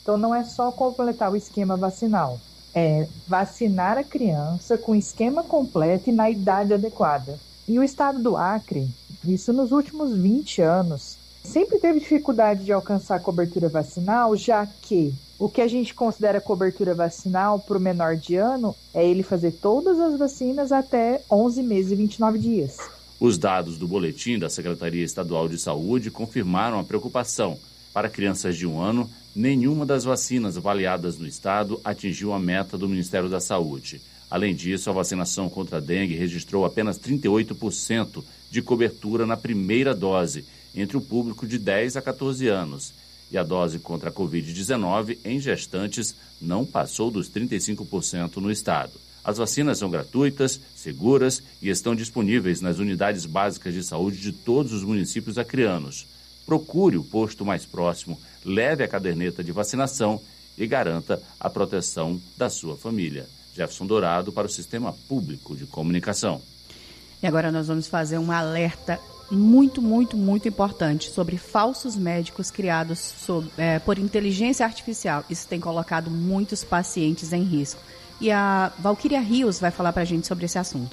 Então, não é só completar o esquema vacinal, é vacinar a criança com esquema completo e na idade adequada. E o estado do Acre, isso nos últimos 20 anos, sempre teve dificuldade de alcançar a cobertura vacinal, já que o que a gente considera cobertura vacinal para o menor de ano é ele fazer todas as vacinas até 11 meses e 29 dias. Os dados do boletim da Secretaria Estadual de Saúde confirmaram a preocupação. Para crianças de 1 ano, nenhuma das vacinas avaliadas no estado atingiu a meta do Ministério da Saúde. Além disso, a vacinação contra a dengue registrou apenas 38% de cobertura na primeira dose, entre o público de 10 a 14 anos. E a dose contra a Covid-19 em gestantes não passou dos 35% no estado. As vacinas são gratuitas, seguras e estão disponíveis nas unidades básicas de saúde de todos os municípios acreanos. Procure o posto mais próximo, leve a caderneta de vacinação e garanta a proteção da sua família. Jefferson Dourado para o Sistema Público de Comunicação. E agora nós vamos fazer um alerta muito importante sobre falsos médicos criados por inteligência artificial. Isso tem colocado muitos pacientes em risco. E a Valquíria Rios vai falar para a gente sobre esse assunto.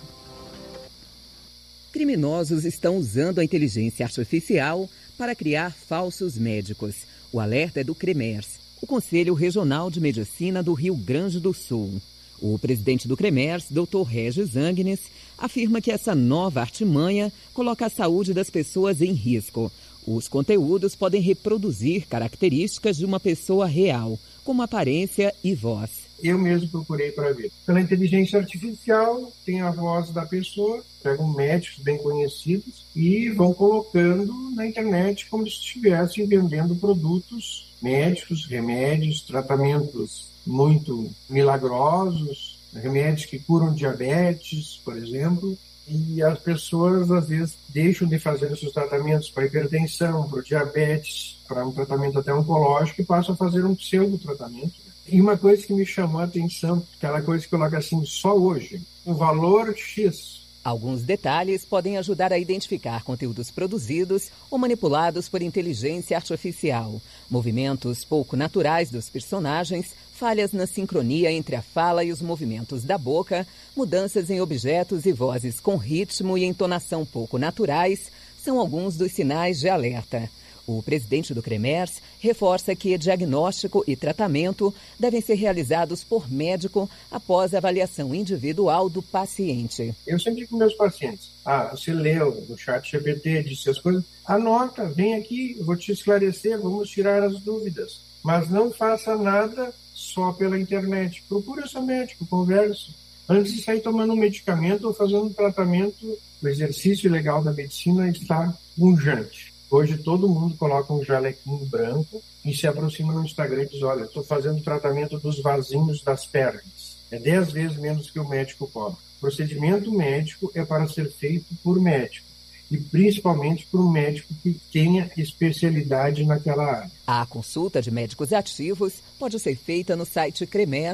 Criminosos estão usando a inteligência artificial para criar falsos médicos. O alerta é do CREMERS, o Conselho Regional de Medicina do Rio Grande do Sul. O presidente do CREMERS, Dr. Regis Agnes, afirma que essa nova artimanha coloca a saúde das pessoas em risco. Os conteúdos podem reproduzir características de uma pessoa real, como aparência e voz. Eu mesmo procurei para ver. Pela inteligência artificial, tem a voz da pessoa, pegam médicos bem conhecidos e vão colocando na internet como se estivessem vendendo produtos médicos, remédios, tratamentos muito milagrosos, remédios que curam diabetes, por exemplo. E as pessoas, às vezes, deixam de fazer esses tratamentos para hipertensão, para diabetes, para um tratamento até oncológico e passam a fazer um pseudo-tratamento. E uma coisa que me chamou a atenção, aquela coisa que coloca assim, só hoje, um valor X. Alguns detalhes podem ajudar a identificar conteúdos produzidos ou manipulados por inteligência artificial. Movimentos pouco naturais dos personagens, falhas na sincronia entre a fala e os movimentos da boca, mudanças em objetos e vozes com ritmo e entonação pouco naturais, são alguns dos sinais de alerta. O presidente do CREMERS reforça que diagnóstico e tratamento devem ser realizados por médico após a avaliação individual do paciente. Eu sempre digo com meus pacientes, você leu no ChatGPT, disse as coisas, anota, vem aqui, eu vou te esclarecer, vamos tirar as dúvidas. Mas não faça nada só pela internet. Procure seu médico, converse. Antes de sair tomando um medicamento ou fazendo um tratamento, o exercício legal da medicina está pungente. Hoje todo mundo coloca um jalequinho branco e se aproxima no Instagram e diz, olha, estou fazendo tratamento dos vasinhos das pernas. É 10 vezes menos que o médico cobra. O procedimento médico é para ser feito por médico. E principalmente por um médico que tenha especialidade naquela área. A consulta de médicos ativos pode ser feita no site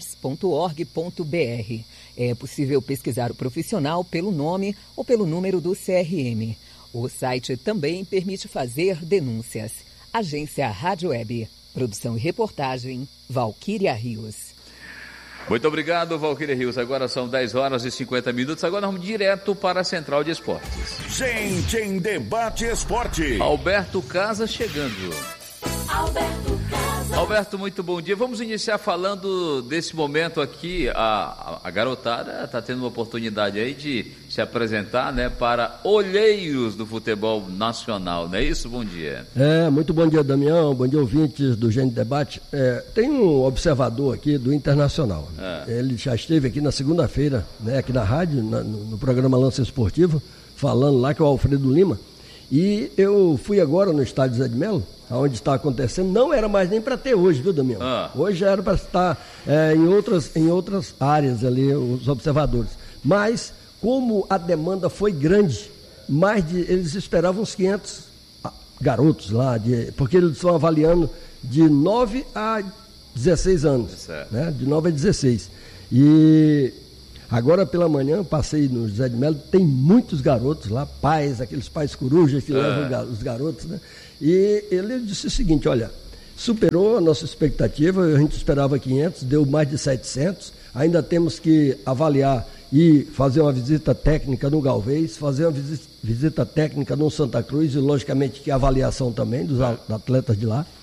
cremers.org.br. É possível pesquisar o profissional pelo nome ou pelo número do CRM. O site também permite fazer denúncias. Agência Rádio Web. Produção e reportagem, Valquíria Rios. Muito obrigado, Valquíria Rios. Agora são 10 horas e 50 minutos. Agora vamos direto para a Central de Esportes. Gente em Debate Esporte. Alberto Casa chegando. Alberto, muito bom dia. Vamos iniciar falando desse momento aqui. A garotada está tendo uma oportunidade aí de se apresentar, né, para olheiros do futebol nacional, não é isso? Bom dia. Muito bom dia, Damião. Bom dia, ouvintes do Gente Debate. Tem um observador aqui do Internacional. Ele já esteve aqui na segunda-feira, né, aqui na rádio, no programa Lance Esportivo, falando lá, que é o Alfredo Lima. E eu fui agora no estádio Zé de Melo, onde está acontecendo, não era mais nem para ter hoje, viu, Damião? Hoje era para estar em outras áreas ali, os observadores. Mas, como a demanda foi grande, eles esperavam uns 500 garotos lá, porque eles estão avaliando de 9 a 16 anos, né? De 9 a 16. E agora pela manhã, passei no Zé de Melo, tem muitos garotos lá, aqueles pais corujas que levam os garotos, né? E ele disse o seguinte, olha, superou a nossa expectativa, a gente esperava 500, deu mais de 700, ainda temos que avaliar e fazer uma visita técnica no Galvez, fazer uma visita técnica no Santa Cruz, e logicamente que a avaliação também dos atletas de lá,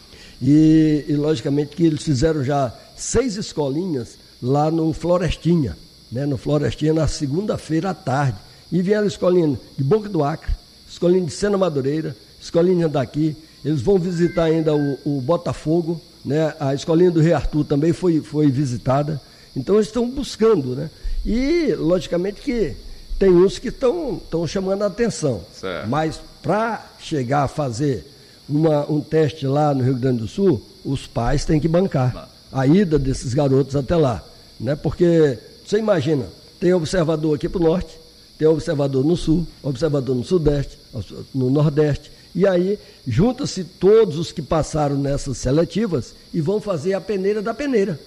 e logicamente que eles fizeram já 6 escolinhas lá no Florestinha, né, no Florestinha na segunda-feira à tarde, e vieram escolinha de Boca do Acre, escolinha de Sena Madureira, escolinha daqui, eles vão visitar ainda o Botafogo, né, a escolinha do Rei Arthur também foi visitada, então eles estão buscando, né, e logicamente que tem uns que estão chamando a atenção, certo. Mas para chegar a fazer um teste lá no Rio Grande do Sul, os pais têm que bancar a ida desses garotos até lá, né? Porque você imagina, tem observador aqui para o norte, tem observador no sul, observador no sudeste, no nordeste, e aí junta-se todos os que passaram nessas seletivas e vão fazer a peneira da peneira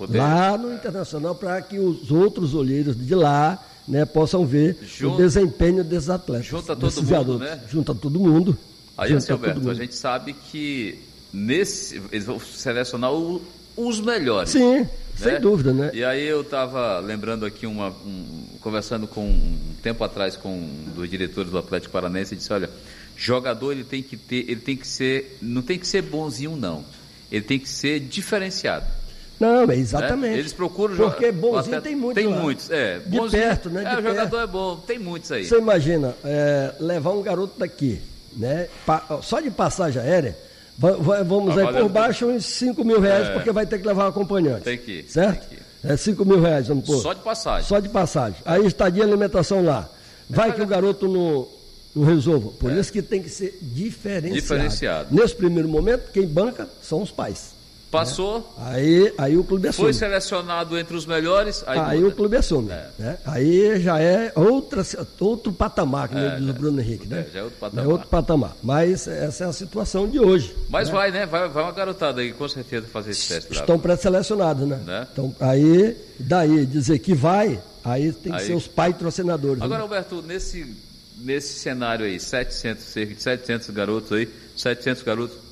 lá no Internacional, para que os outros olheiros de lá, né, possam ver o desempenho desses atletas. Junta todo mundo, garotos, né? Junta todo mundo. Aí, assim, Alberto, a gente sabe que eles vão selecionar os melhores. Sim, né? Sem dúvida, né? E aí eu estava lembrando aqui, conversando um tempo atrás com um dos diretores do Atlético Paranaense, e disse, olha, jogador ele tem que ser, não tem que ser bonzinho não, ele tem que ser diferenciado. Não, exatamente. Né? Eles procuram... Porque bonzinho tem muitos. Tem muitos, de bonzinho, perto, né? O jogador é bom, tem muitos aí. Você imagina, levar um garoto daqui, né? Só de passagem aérea, vamos aí por baixo uns 5 mil reais, porque vai ter que levar um acompanhante. Tem que ir. Certo? 5 mil reais, vamos pôr. Só de passagem. Só de passagem. Aí estadia alimentação lá. Vai que o garoto não resolva. Por isso que tem que ser diferenciado. Nesse primeiro momento, quem banca são os pais. Passou. Aí o clube assume. Foi selecionado entre os melhores. Aí o clube assume. Né? Aí já é outro patamar, que diz o Bruno Henrique. Né? Já é outro patamar. É outro patamar. Mas essa é a situação de hoje. Mas vai, né? Vai uma garotada aí, com certeza, fazer esse teste lá. Estão pré-selecionados, né? Então, aí, daí dizer que vai, aí tem que ser os patrocinadores. Agora, Alberto, nesse cenário aí, cerca de 700 garotos aí, 700 garotos.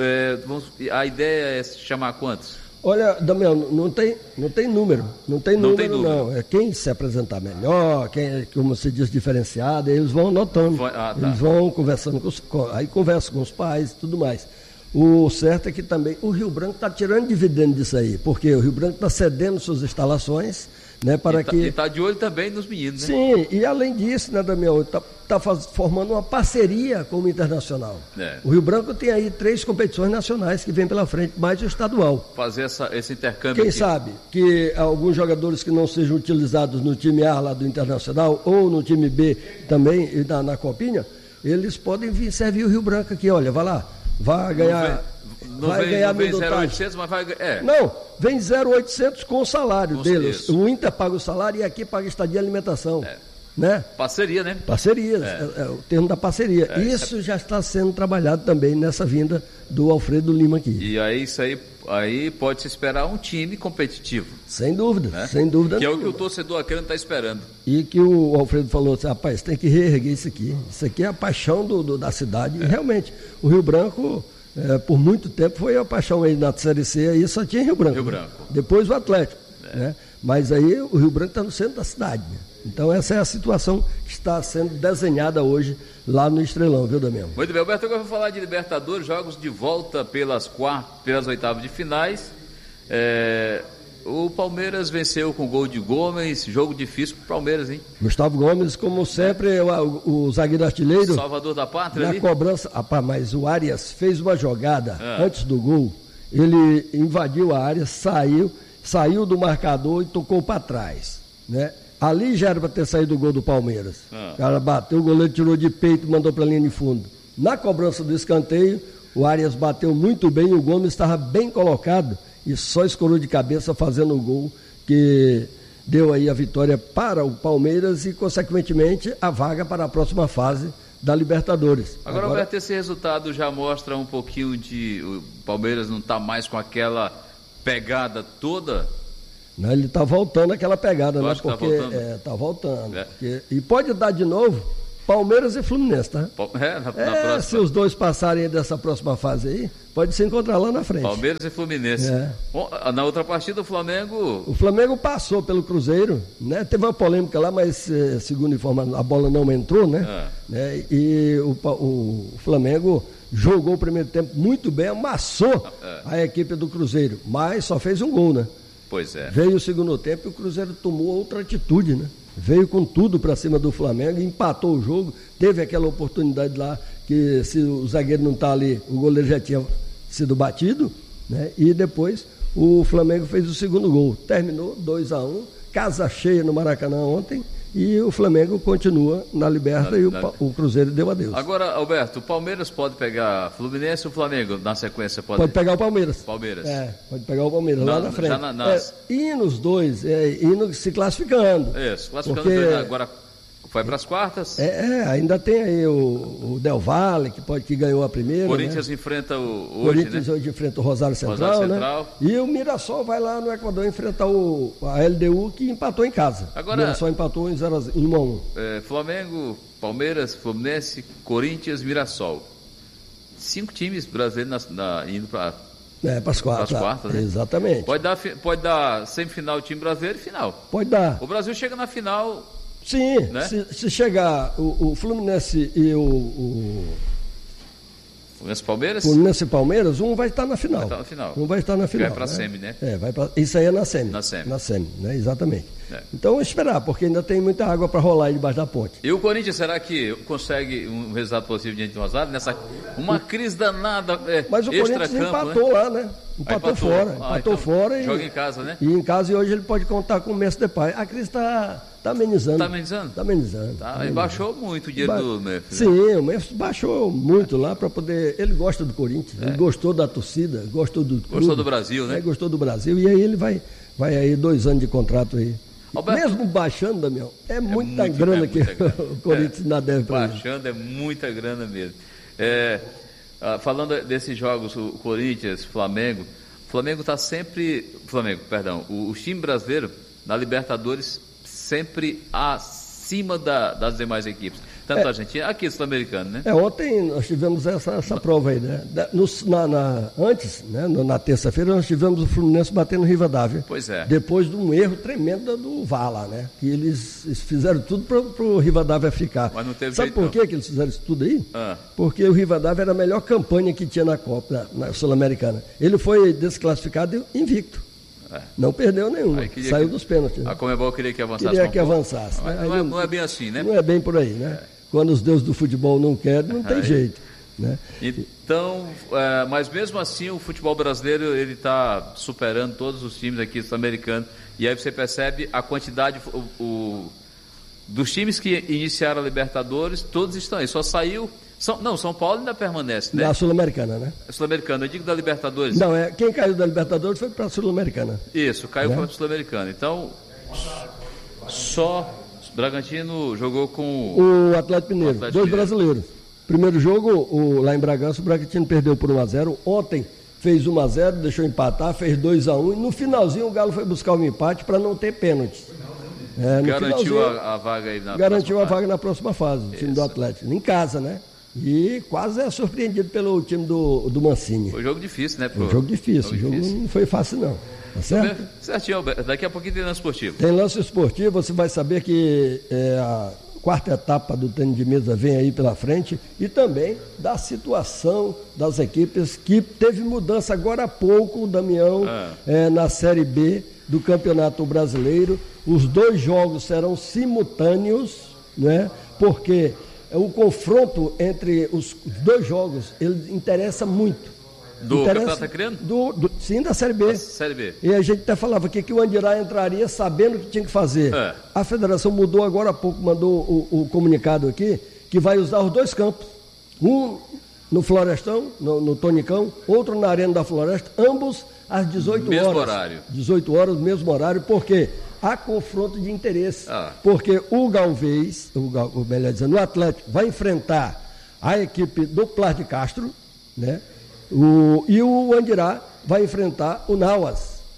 A ideia é chamar quantos? Olha, Damião, não tem número. Não tem número, não. É quem se apresentar melhor, quem, como se diz, diferenciado, eles vão anotando. Eles vão conversando aí conversam com os pais e tudo mais. O certo é que também o Rio Branco está tirando dividendo disso aí, porque o Rio Branco está cedendo suas instalações, né, para que... E está de olho também nos meninos, né? Sim, e além disso, né, Damião, está formando uma parceria com o Internacional. O Rio Branco tem aí 3 competições nacionais que vem pela frente, mais o estadual. Fazer esse intercâmbio. Quem sabe que alguns jogadores que não sejam utilizados no time A lá do Internacional ou no time B também, na Copinha, eles podem vir servir o Rio Branco aqui, olha, vai lá, vai ganhar... Não vem 0,800, mas vai... Não, vem 0,800 com o salário deles. Isso. O Inter paga o salário e aqui paga estadia e alimentação. Né? Parceria, né? Parceria, é o termo da parceria. Isso já está sendo trabalhado também nessa vinda do Alfredo Lima aqui. E aí, isso aí pode-se esperar um time competitivo. Sem dúvida, né? Sem dúvida. Que é o que o torcedor aqui não está esperando. E que o Alfredo falou assim, rapaz, tem que reerguer isso aqui. Isso aqui é a paixão da cidade. E realmente, o Rio Branco... por muito tempo foi a paixão aí na Série C, aí só tinha Rio Branco. Depois o Atlético. Né? Mas aí o Rio Branco está no centro da cidade. Né? Então essa é a situação que está sendo desenhada hoje lá no Estrelão, viu, Damião? Muito bem, Alberto, agora eu vou falar de Libertadores, jogos de volta pelas oitavas de finais. O Palmeiras venceu com gol de Gomes, jogo difícil para o Palmeiras, hein? Gustavo Gomes, como sempre, o zagueiro artilheiro. Salvador da pátria na ali. Cobrança, mas o Arias fez uma jogada antes do gol. Ele invadiu a área, saiu do marcador e tocou para trás, né? Ali já era para ter saído o gol do Palmeiras. O cara bateu, o goleiro tirou de peito e mandou para a linha de fundo. Na cobrança do escanteio, o Arias bateu muito bem, o Gomes estava bem colocado e só escorou de cabeça fazendo o gol que deu aí a vitória para o Palmeiras e, consequentemente, a vaga para a próxima fase da Libertadores. Agora, Alberto, esse resultado já mostra um pouquinho de... O Palmeiras não está mais com aquela pegada toda? Não, ele está voltando aquela pegada, né? Porque está voltando. E pode dar de novo, Palmeiras e Fluminense, tá? Na próxima. Se os dois passarem dessa próxima fase aí, pode se encontrar lá na frente. Palmeiras e Fluminense. Bom, na outra partida, o Flamengo passou pelo Cruzeiro, né? Teve uma polêmica lá, mas segundo informação, a bola não entrou, né? E o Flamengo jogou o primeiro tempo muito bem, amassou a equipe do Cruzeiro, mas só fez um gol, né? Pois é. Veio o segundo tempo e o Cruzeiro tomou outra atitude, né? Veio com tudo para cima do Flamengo, empatou o jogo, teve aquela oportunidade lá que se o zagueiro não está ali, o goleiro já tinha sido batido, né? E depois o Flamengo fez o segundo gol. Terminou 2-1, casa cheia no Maracanã ontem, e o Flamengo continua na Liberta e o Cruzeiro deu adeus. Agora, Alberto, o Palmeiras pode pegar Fluminense ou o Flamengo na sequência? Pode pegar o Palmeiras. Pode pegar o Palmeiras lá na frente. Indo os dois, indo se classificando. Isso, classificando agora. Vai para as quartas? Ainda tem aí o Del Valle, que ganhou a primeira. Corinthians, né? Enfrenta hoje enfrenta o Rosário Central, né? E o Mirassol vai lá no Equador enfrentar a LDU, que empatou em casa. Agora, o Mirassol empatou em 1-1. Flamengo, Palmeiras, Fluminense, Corinthians, Mirassol. 5 times brasileiros indo para as quartas, né? Exatamente. Pode dar semifinal time brasileiro e final. Pode dar. O Brasil chega na final. Sim, né? se chegar o Fluminense e o Fluminense e Palmeiras, um vai estar na final. Um vai estar na final. Vai para a semi, né? Isso aí é na semi. Na semi, né? Exatamente. Então, esperar, porque ainda tem muita água para rolar aí debaixo da ponte. E o Corinthians, será que consegue um resultado positivo diante do Rosário? Uma crise danada. Mas o Corinthians empatou, né? Lá, né? Empatou fora. Joga em casa, né? E em casa, e hoje ele pode contar com o Messi Depay. A crise está amenizando. Está amenizando? E baixou muito o dinheiro do Memphis. Sim, o Memphis baixou muito lá para poder... Ele gosta do Corinthians, ele gostou da torcida, gostou do clube. Gostou do Brasil, né? Gostou do Brasil, e aí ele vai aí 2 anos de contrato aí. Alberto, mesmo baixando, Damião, muita grana que o Corinthians ainda deve para ele. Baixando é muita grana mesmo. Falando desses jogos, o Corinthians, Flamengo está sempre... os times brasileiros na Libertadores sempre acima das demais equipes. Tanto a Argentina, aqui sul-americano, né? Ontem nós tivemos essa prova aí, né? Antes, né? Na terça-feira, nós tivemos o Fluminense batendo o Rivadavia. Pois é. Depois de um erro tremendo do VAR lá, né? Que eles fizeram tudo para o Rivadavia ficar. Mas não teve Sabe jeito, por que eles fizeram isso tudo aí? Porque o Rivadavia era a melhor campanha que tinha na Copa, na Sul-Americana. Ele foi desclassificado invicto. Não perdeu nenhum, saiu dos pênaltis. A Conmebol queria que avançasse. Né? Não é bem assim, né? Não é bem por aí, né? Quando os deuses do futebol não querem, não tem jeito. Né? Então, mas mesmo assim o futebol brasileiro ele está superando todos os times aqui sul-americanos. E aí você percebe a quantidade dos times que iniciaram a Libertadores, todos estão aí. Só saiu... São Paulo ainda permanece, né? Da Sul-Americana, né? Sul-Americana, eu digo da Libertadores. Não, quem caiu da Libertadores foi para a Sul-Americana. Isso, caiu para a Sul-Americana. Então, só Bragantino jogou com... o Atlético Mineiro, 2 brasileiros. Primeiro jogo, lá em Bragança, o Bragantino perdeu por 1-0. Ontem fez 1-0, deixou empatar, fez 2-1. E no finalzinho o Galo foi buscar um empate para não ter pênalti. Garantiu a vaga aí a vaga na próxima fase, o time do Atlético. Em casa, né? E quase é surpreendido pelo time do Mancini. Foi um jogo difícil, né? Foi um jogo difícil. O jogo não foi fácil, não. Tá certo? Certinho, Alberto. Daqui a pouquinho tem lance esportivo. Tem lance esportivo, você vai saber que a 4ª etapa do tênis de mesa vem aí pela frente, e também da situação das equipes, que teve mudança agora há pouco, Damião, na Série B do Campeonato Brasileiro. Os 2 jogos serão simultâneos, né? Porque o confronto entre os 2 jogos, ele interessa muito. Do Campeonato Acreano? Sim, da Série B. Série B. E a gente até falava aqui que o Andirá entraria sabendo o que tinha que fazer. A federação mudou agora há pouco, mandou o comunicado aqui, que vai usar os 2 campos. Um no Florestão, no Tonicão, outro na Arena da Floresta, ambos às 18 horas. Mesmo horário. 18 horas, mesmo horário, porque há confronto de interesse. Porque o Galvez, melhor dizendo, o Atlético vai enfrentar a equipe do Plas de Castro, né? E o Andirá vai enfrentar o Nauas.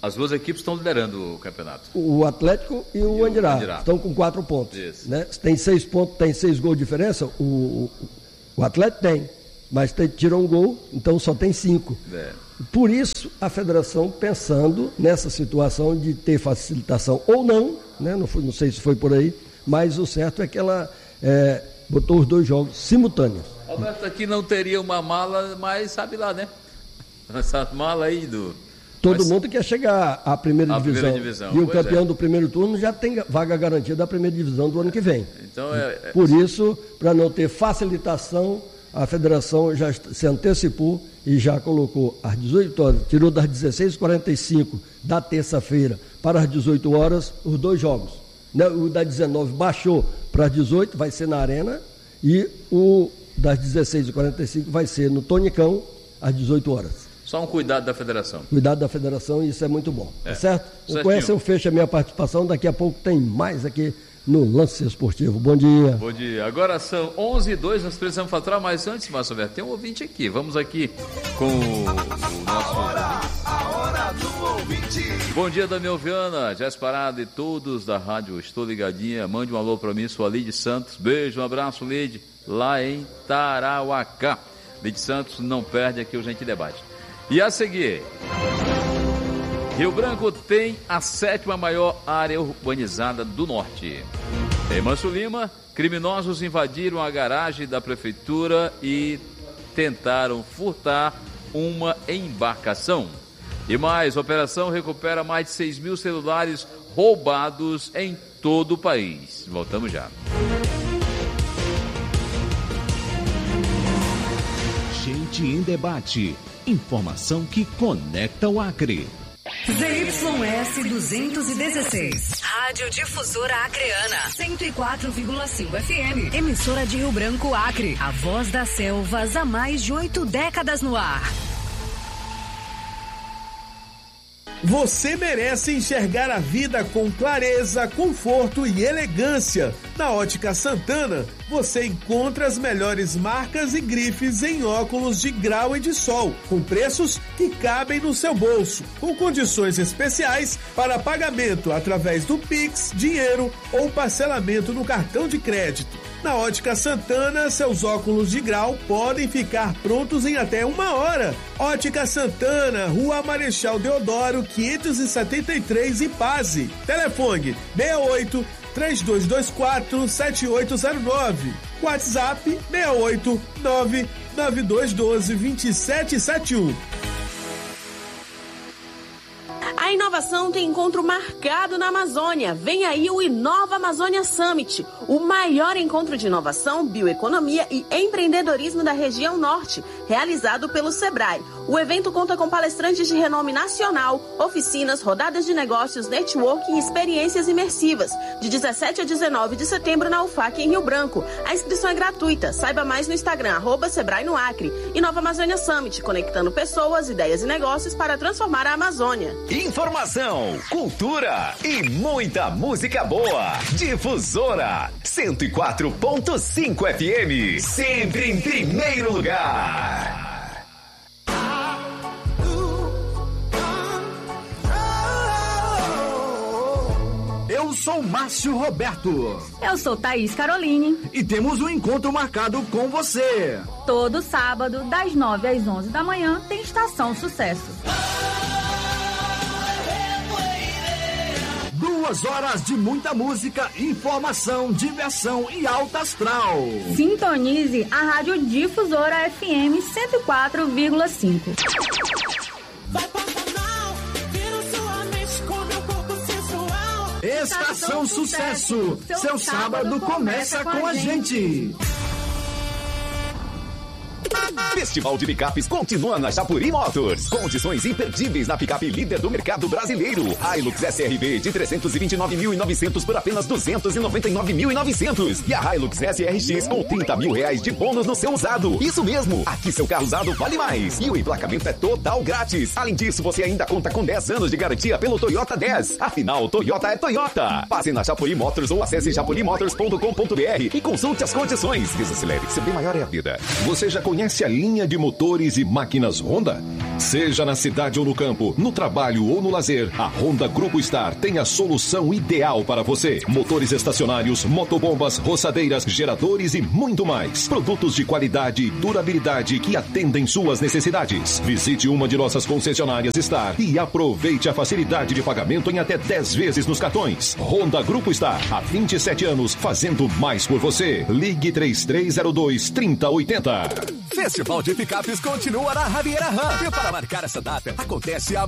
As duas equipes estão liderando o campeonato. O Atlético e o Andirá estão com 4 pontos. Né? Tem 6 pontos, tem 6 gols de diferença. O Atlético tem, mas tirou um gol, então só tem 5. Por isso, a federação, pensando nessa situação de ter facilitação ou não, né? Não sei se foi por aí, mas o certo é que ela botou os 2 jogos simultâneos. Alberto, aqui não teria uma mala, mas sabe lá, né? Essa mala aí Todo mundo quer chegar à primeira divisão. E o campeão do primeiro turno já tem vaga garantida da primeira divisão do ano que vem. Então Por isso, para não ter facilitação, a federação já se antecipou e já colocou às 18 horas, tirou das 16h45 da terça-feira para as 18 horas os 2 jogos. O da 19 baixou para as 18, vai ser na Arena, e o das 16h45 vai ser no Tonicão, às 18 horas. Só um cuidado da federação. Cuidado da federação, e isso é muito bom. Tá certo? Com essa eu fecho a minha participação, daqui a pouco tem mais aqui no Lance Esportivo. Bom dia. Bom dia. Agora são 11h02, nós precisamos faturar, mas antes, Márcio Alberto, tem um ouvinte aqui. Vamos aqui com o nosso... A hora do ouvinte. Bom dia, Daniel Viana, Jéssica Parada e todos da rádio. Estou ligadinha. Mande um alô para mim, sou a Lide Santos. Beijo, um abraço, Lide, lá em Tarauacá. Lide Santos não perde aqui o Gente Debate. E a seguir... Rio Branco tem a 7ª maior área urbanizada do norte. Em Manso Lima, criminosos invadiram a garagem da prefeitura e tentaram furtar uma embarcação. E mais, a operação recupera mais de 6 mil celulares roubados em todo o país. Voltamos já. Gente em Debate. Informação que conecta o Acre. ZYS 216. Rádio Difusora Acreana. 104,5 FM. Emissora de Rio Branco, Acre. A voz das selvas há mais de 8 décadas no ar. Você merece enxergar a vida com clareza, conforto e elegância. Na Ótica Santana, você encontra as melhores marcas e grifes em óculos de grau e de sol, com preços que cabem no seu bolso, com condições especiais para pagamento através do Pix, dinheiro ou parcelamento no cartão de crédito. Na Ótica Santana, seus óculos de grau podem ficar prontos em até 1 hora. Ótica Santana, Rua Marechal Deodoro, 573, Ipase. Telefone 68-3224-7809. WhatsApp 689-9212-2771. A inovação tem encontro marcado na Amazônia. Vem aí o Inova Amazônia Summit, o maior encontro de inovação, bioeconomia e empreendedorismo da região norte, realizado pelo Sebrae. O evento conta com palestrantes de renome nacional, oficinas, rodadas de negócios, networking e experiências imersivas, de 17 a 19 de setembro na UFAC em Rio Branco. A inscrição é gratuita. Saiba mais no Instagram, @Sebrae no Acre. Inova Amazônia Summit, conectando pessoas, ideias e negócios para transformar a Amazônia. Informação, cultura e muita música boa. Difusora 104.5 FM, sempre em primeiro lugar. Eu sou Márcio Roberto. Eu sou Thaís Caroline. E temos um encontro marcado com você. Todo sábado, das 9 às 11 da manhã, tem Estação Sucesso. 2 horas de muita música, informação, diversão e alta astral. Sintonize a Rádio Difusora FM 104,5. Estação Sucesso. Seu sábado começa com a gente. Festival de Picapes continua na Chapuri Motors. Condições imperdíveis na picape líder do mercado brasileiro. Hilux SRV de 329.900 por apenas 299.900. E a Hilux SRX com 30 mil reais de bônus no seu usado. Isso mesmo, aqui seu carro usado vale mais. E o emplacamento é total grátis. Além disso, você ainda conta com 10 anos de garantia pelo Toyota 10. Afinal, Toyota é Toyota. Passe na Chapuri Motors ou acesse chapurimotors.com.br e consulte as condições. Desacelere, seu bem maior é a vida. Você já conhece a linha linha de motores e máquinas Honda? Seja na cidade ou no campo, no trabalho ou no lazer, a Honda Grupo Star tem a solução ideal para você. Motores estacionários, motobombas, roçadeiras, geradores e muito mais. Produtos de qualidade e durabilidade que atendem suas necessidades. Visite uma de nossas concessionárias Star e aproveite a facilidade de pagamento em até 10 vezes nos cartões. Honda Grupo Star, há 27 anos, fazendo mais por você. Ligue 3302-3080. Festival de Picapes continua na Riviera Ram. E para marcar essa data, acontece a